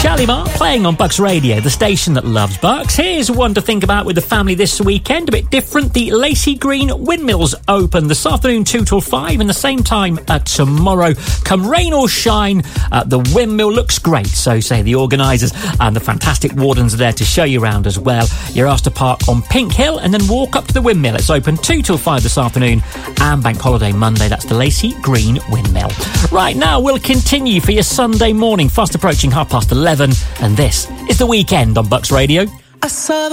Shalimar playing on Bucks Radio, the station that loves Bucks. Here's one to think about with the family this weekend. A bit different. The Lacey Green Windmills open this afternoon 2 till 5 and the same time tomorrow. Come rain or shine, the windmill looks great. So say the organisers, and the fantastic wardens are there to show you around as well. You're asked to park on Pink Hill and then walk up to the windmill. It's open 2 till 5 this afternoon and Bank Holiday Monday. That's the Lacey Green Windmill. Right now, we'll continue for your Sunday morning, fast approaching 11:30, and this is The Weekend on Bucks Radio. I saw